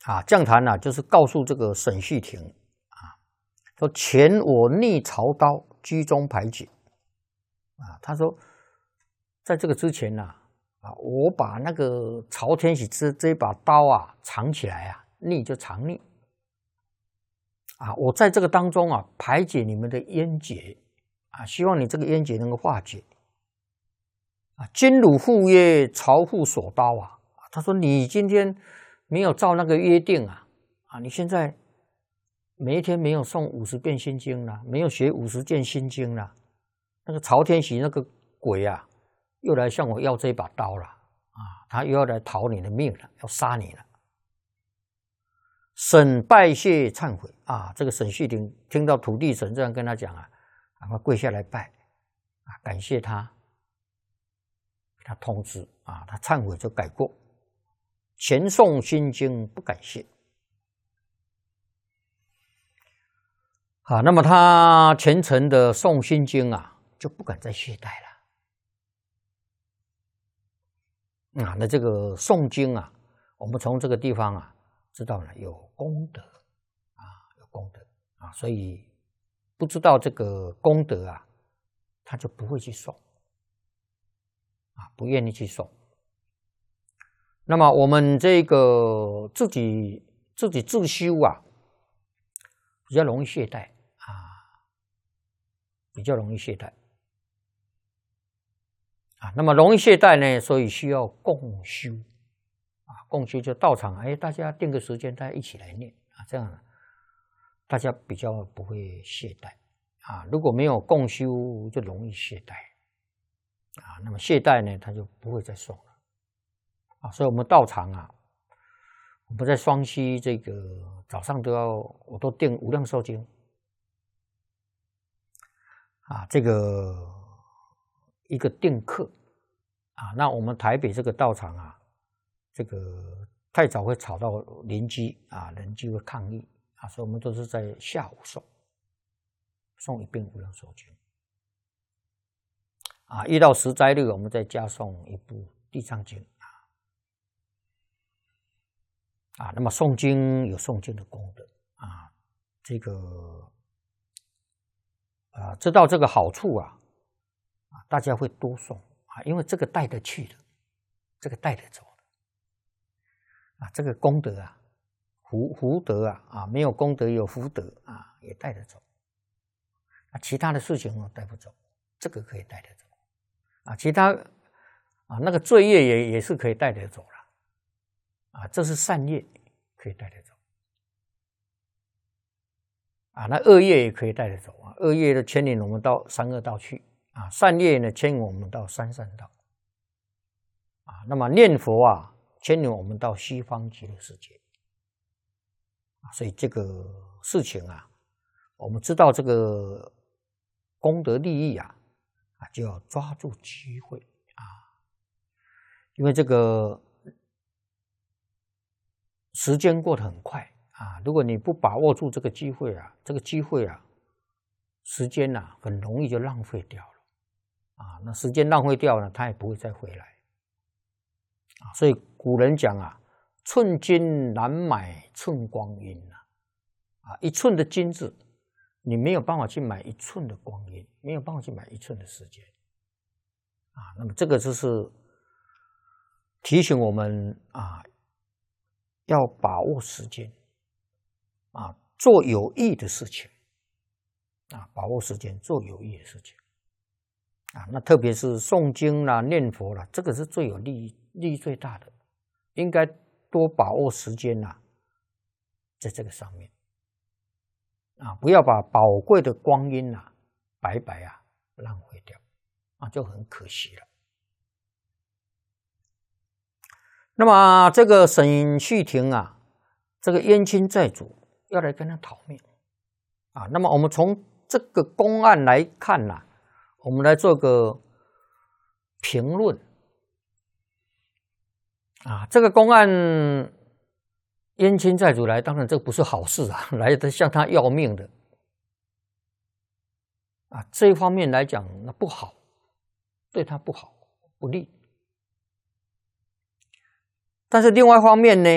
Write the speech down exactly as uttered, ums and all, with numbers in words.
啊，降坛啊，就是告诉这个沈旭庭啊，说前我逆曹刀，居中排解啊。他说，在这个之前呢、啊，啊，我把那个曹天喜这这把刀啊藏起来啊，逆就藏匿啊。我在这个当中啊，排解你们的冤结啊，希望你这个冤结能够化解啊。今汝复曰曹父所刀啊，他说你今天没有照那个约定啊，啊，你现在每一天没有诵五十遍心经了，没有学五十件心经了，那个曹天喜那个鬼啊，又来向我要这把刀了啊，他又要来讨你的命了，要杀你了。沈拜谢忏悔啊，这个沈旭庭听到土地神这样跟他讲啊，赶快跪下来拜啊，感谢他，给他通知啊，他忏悔就改过。前诵心经不感谢啊，那么他虔诚的诵心经啊，就不敢再懈怠了啊。那这个诵经啊，我们从这个地方啊，知道了有功德啊，有功德啊，所以不知道这个功德啊，他就不会去诵啊，不愿意去诵。那么我们这个自己自己自修啊，比较容易懈怠啊，比较容易懈怠啊。那么容易懈怠呢，所以需要共修啊，共修就道场，哎，大家定个时间，大家一起来念啊，这样大家比较不会懈怠啊。如果没有共修，就容易懈怠啊。那么懈怠呢，他就不会再诵了。啊，所以我们道场啊，我们在双溪这个早上都要，我都订无量寿经啊，这个一个订课啊。那我们台北这个道场啊，这个太早会吵到邻居啊，邻居会抗议啊，所以我们都是在下午诵，诵一遍无量寿经啊。遇到十斋日，我们再加诵一部地藏经。啊，那么诵经有诵经的功德啊，这个啊知道这个好处啊，啊大家会多诵啊，因为这个带得去的，这个带得走的啊，这个功德啊，福福德啊啊，没有功德有福德啊，也带得走啊，其他的事情我带不走，这个可以带得走啊，其他啊那个罪业也也是可以带得走了。啊，这是善业可以带得走啊，那恶业也可以带得走啊。恶业的牵引我们到三恶道去啊，善业呢牵引我们到三善道啊。那么念佛啊，牵引我们到西方极乐世界啊。所以这个事情啊，我们知道这个功德利益啊，啊就要抓住机会啊，因为这个。时间过得很快啊！如果你不把握住这个机会啊，这个机会啊，时间啊，很容易就浪费掉了啊。那时间浪费掉了，它也不会再回来啊。所以古人讲啊，寸金难买寸光阴啊，啊，一寸的金子，你没有办法去买一寸的光阴，没有办法去买一寸的时间啊。那么这个就是提醒我们啊。要把握时间啊，做有益的事情啊，把握时间做有益的事情啊。那特别是诵经啦、念佛啦，这个是最有利益、利益最大的，应该多把握时间啦，在这个上面啊，不要把宝贵的光阴啊白白啊浪费掉啊，就很可惜了。那么这个沈旭庭啊，这个冤亲债主要来跟他讨命啊。那么我们从这个公案来看呐、啊，我们来做个评论啊。这个公案冤亲债主来，当然这不是好事啊，来的向他要命的啊。这一方面来讲，那不好，对他不好，不利。但是另外一方面呢？